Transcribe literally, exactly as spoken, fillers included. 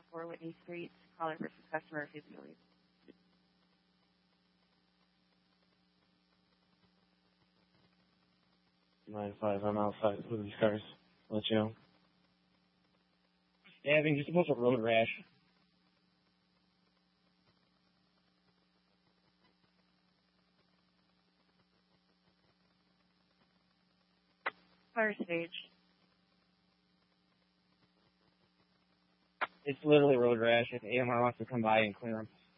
four Whitney Street, caller versus customer, please leave. nine five, I'm outside with these cars. I'll let you know. Yeah, having just a bunch of road rash. Fire stage. It's literally road rash. If A M R wants to come by and clear them.